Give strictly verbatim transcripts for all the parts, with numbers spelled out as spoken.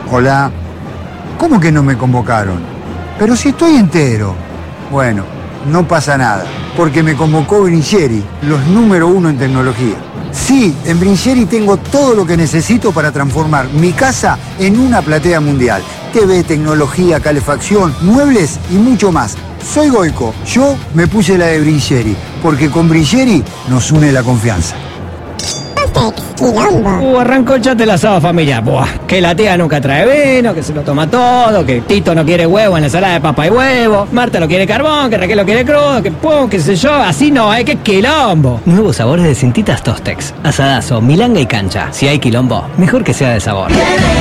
Hola. ¿Cómo que no me convocaron? Pero si estoy entero. Bueno, no pasa nada, porque me convocó Brincheri, los número uno en tecnología. Sí, en Brincheri tengo todo lo que necesito para transformar mi casa en una platea mundial. T V, tecnología, calefacción, muebles y mucho más. Soy Goico, yo me puse la de Brincheri, porque con Brincheri nos une la confianza. Uh, arrancó el chat del asado familiar. Buah, que la tía nunca trae vino, que se lo toma todo, que Tito no quiere huevo en la ensalada de papa y huevo, Marta lo quiere carbón, que Raquel lo quiere crudo, que pum, qué sé yo, así no, hay que quilombo. Nuevos sabores de Cintitas Tostex, asadazo, milanga y cancha. Si hay quilombo, mejor que sea de sabor.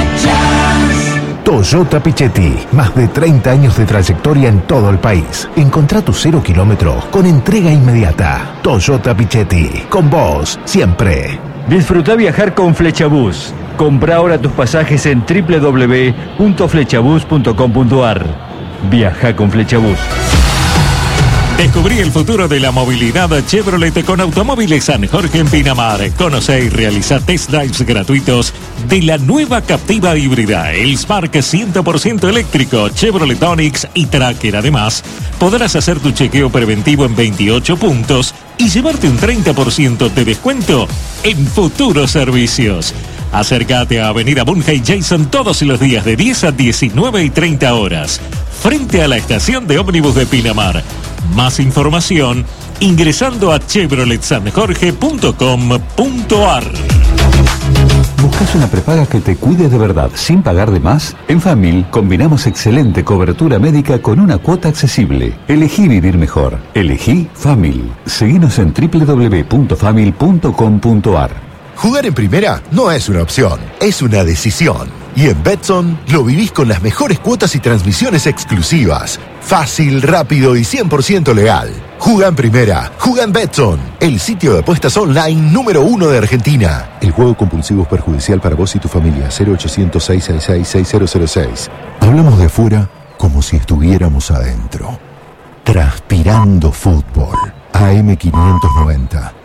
Toyota Pichetti, más de treinta años de trayectoria en todo el país. Encontrá tu cero kilómetros con entrega inmediata. Toyota Pichetti, con vos siempre. Disfruta viajar con Flechabús. Compra ahora tus pasajes en doble u doble u doble u punto flechabús punto com punto a r. Viaja con Flechabús. Descubrí el futuro de la movilidad Chevrolet con Automóviles San Jorge en Pinamar. Conocé y realizá test drives gratuitos de la nueva Captiva híbrida, el Spark cien por ciento eléctrico, Chevrolet Onix y Tracker. Además, podrás hacer tu chequeo preventivo en veintiocho puntos y llevarte un treinta por ciento de descuento en futuros servicios. Acércate a Avenida Bunge Jason todos los días de diez a diecinueve y treinta horas, frente a la estación de ómnibus de Pinamar. Más información ingresando a chevrolet san jorge punto com punto a r. ¿Buscas una prepaga que te cuide de verdad sin pagar de más? En Famil combinamos excelente cobertura médica con una cuota accesible. Elegí vivir mejor. Elegí Famil. Seguinos en doble u doble u doble u punto famil punto com punto a r. Jugar en primera no es una opción, es una decisión. Y en Betson lo vivís con las mejores cuotas y transmisiones exclusivas. Fácil, rápido y cien por ciento legal. Juga en primera, juga en Betson, el sitio de apuestas online número uno de Argentina. El juego compulsivo es perjudicial para vos y tu familia. cero ochocientos, seiscientos sesenta y seis, sesenta cero seis. Hablamos de afuera como si estuviéramos adentro. Transpirando Fútbol. A M quinientos noventa.